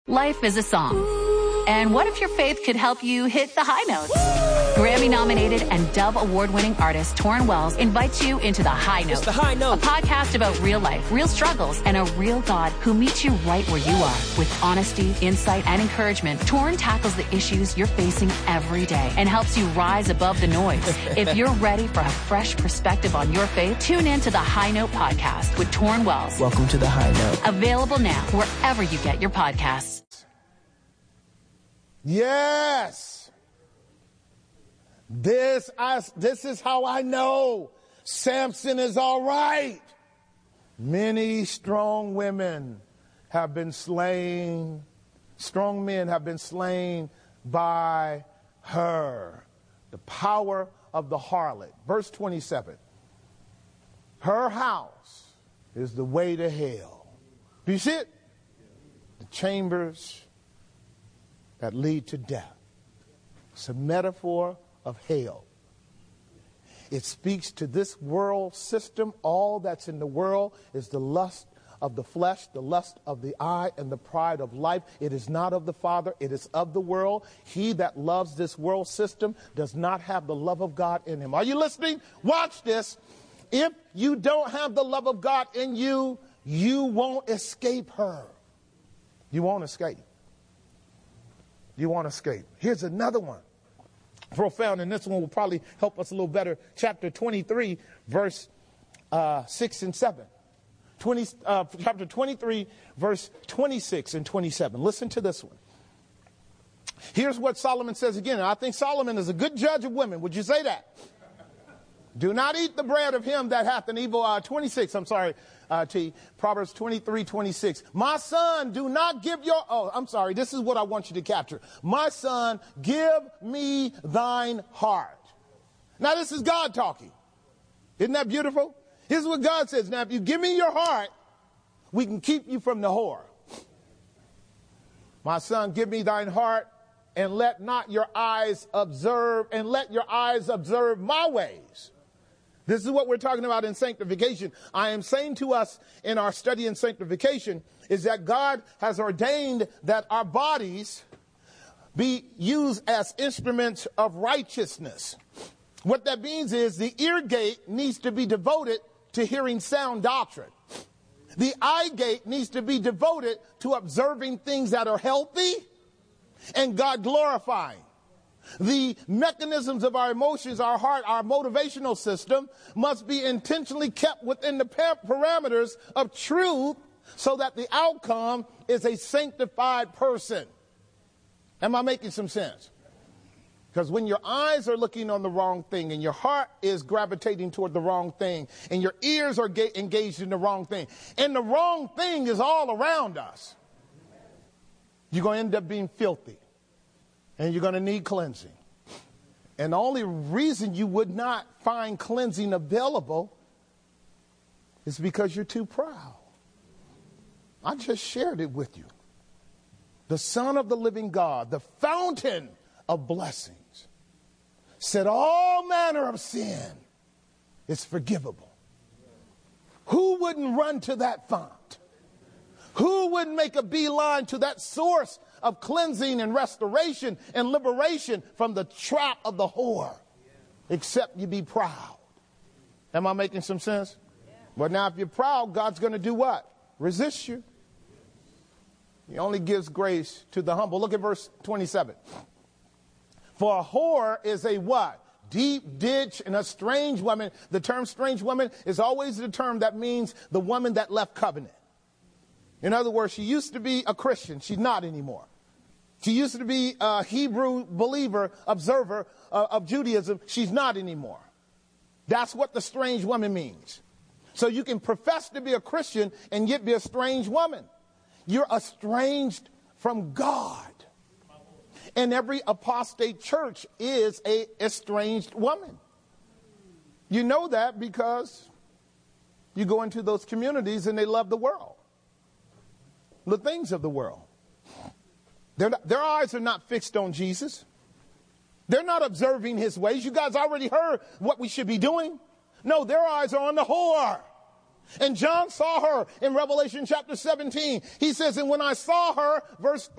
Life is a song. And what if your faith could help you hit the high notes? Grammy-nominated and Dove Award-winning artist Torrin Wells invites you into The High Note. It's The High Note. A podcast about real life, real struggles, and a real God who meets you right where you are. With honesty, insight, and encouragement, Torrin tackles the issues you're facing every day and helps you rise above the noise. If you're ready for a fresh perspective on your faith, tune in to The High Note podcast with Torrin Wells. Welcome to The High Note. Available now wherever you get your podcasts. Yes. This is how I know Samson is all right. Many strong women have been slain. Strong men have been slain by her. The power of the harlot. Verse 27. Her house is the way to hell. Do you see it? The chambers that lead to death. It's a metaphor of hell. It speaks to this world system. All that's in the world is the lust of the flesh, the lust of the eye, and the pride of life. It is not of the Father, it is of the world. He that loves this world system does not have the love of God in him. Are you listening? Watch this. If you don't have the love of God in you, you won't escape her. You won't escape. You won't escape. Here's another one. Profound, and this one will probably help us a little better. Chapter 23, verse 6 and 7. Chapter 23, verse 26 and 27. Listen to this one. Here's what Solomon says again. And I think Solomon is a good judge of women. Would you say that? Do not eat the bread of him that hath an evil, Proverbs 23, 26. My son, do not give this is what I want you to capture. My son, give me thine heart. Now this is God talking. Isn't that beautiful? Here's what God says. Now if you give me your heart, we can keep you from the whore. My son, give me thine heart, and let not your eyes observe, and let your eyes observe my ways. This is what we're talking about in sanctification. I am saying to us in our study in sanctification is that God has ordained that our bodies be used as instruments of righteousness. What that means is the ear gate needs to be devoted to hearing sound doctrine. The eye gate needs to be devoted to observing things that are healthy and God glorifying. The mechanisms of our emotions, our heart, our motivational system must be intentionally kept within the parameters of truth so that the outcome is a sanctified person. Am I making some sense? Because when your eyes are looking on the wrong thing and your heart is gravitating toward the wrong thing and your ears are engaged in the wrong thing and the wrong thing is all around us, you're going to end up being filthy. And you're going to need cleansing. And the only reason you would not find cleansing available is because you're too proud. I just shared it with you. The Son of the living God, the fountain of blessings, said all manner of sin is forgivable. Who wouldn't run to that font? Who wouldn't make a beeline to that source of cleansing and restoration and liberation from the trap of the whore, except you be proud? Am I making some sense? Well, now if you're proud, God's going to do what? Resist you. He only gives grace to the humble. Look at verse 27. For a whore is a what? Deep ditch and a strange woman. The term strange woman is always the term that means the woman that left covenant. In other words, she used to be a Christian. She's not anymore. She used to be a Hebrew believer, observer of Judaism. She's not anymore. That's what the strange woman means. So you can profess to be a Christian and yet be a strange woman. You're estranged from God. And every apostate church is a estranged woman. You know that because you go into those communities and they love the world. The things of the world. Their eyes are not fixed on Jesus. They're not observing his ways. You guys already heard what we should be doing. No, their eyes are on the whore. And John saw her in Revelation chapter 17. He says, and when I saw her, verse